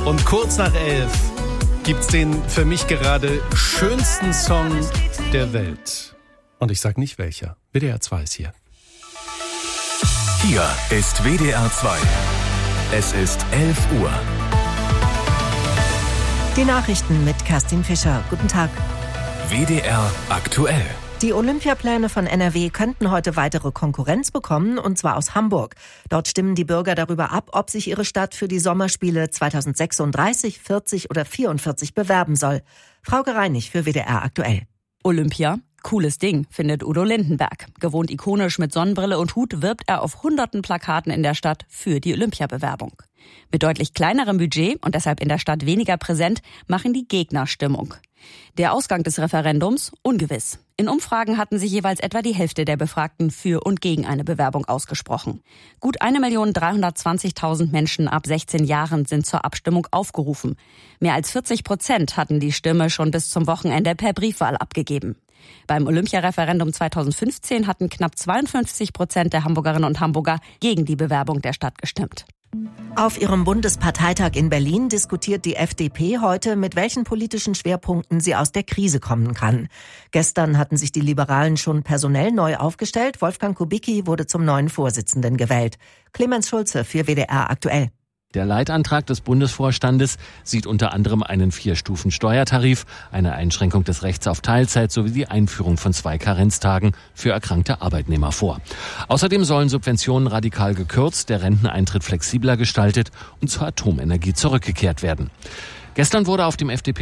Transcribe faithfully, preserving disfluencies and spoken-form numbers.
Und kurz nach elf gibt's den für mich gerade schönsten Song der Welt. Und ich sag nicht welcher. W D R zwei ist hier. Hier ist W D R zwei. Es ist elf Uhr. Die Nachrichten mit Kerstin Fischer. Guten Tag. W D R aktuell. Die Olympiapläne von N R W könnten heute weitere Konkurrenz bekommen, und zwar aus Hamburg. Dort stimmen die Bürger darüber ab, ob sich ihre Stadt für die Sommerspiele zweitausendsechsunddreißig, vierzig oder vierundvierzig bewerben soll. Frauke Reinig für W D R aktuell. Olympia? Cooles Ding, findet Udo Lindenberg. Gewohnt ikonisch mit Sonnenbrille und Hut wirbt er auf hunderten Plakaten in der Stadt für die Olympiabewerbung. Mit deutlich kleinerem Budget und deshalb in der Stadt weniger präsent, machen die Gegner Stimmung. Der Ausgang des Referendums ungewiss. In Umfragen hatten sich jeweils etwa die Hälfte der Befragten für und gegen eine Bewerbung ausgesprochen. Gut eine Million dreihundertzwanzigtausend Menschen ab sechzehn Jahren sind zur Abstimmung aufgerufen. Mehr als vierzig Prozent hatten die Stimme schon bis zum Wochenende per Briefwahl abgegeben. Beim Olympiareferendum zweitausendfünfzehn hatten knapp zweiundfünfzig Prozent der Hamburgerinnen und Hamburger gegen die Bewerbung der Stadt gestimmt. Auf ihrem Bundesparteitag in Berlin diskutiert die F D P heute, mit welchen politischen Schwerpunkten sie aus der Krise kommen kann. Gestern hatten sich die Liberalen schon personell neu aufgestellt. Wolfgang Kubicki wurde zum neuen Vorsitzenden gewählt. Clemens Schulze für W D R aktuell. Der Leitantrag des Bundesvorstandes sieht unter anderem einen Vier-Stufen-Steuertarif, eine Einschränkung des Rechts auf Teilzeit sowie die Einführung von zwei Karenztagen für erkrankte Arbeitnehmer vor. Außerdem sollen Subventionen radikal gekürzt, der Renteneintritt flexibler gestaltet und zur Atomenergie zurückgekehrt werden. Gestern wurde auf dem F D P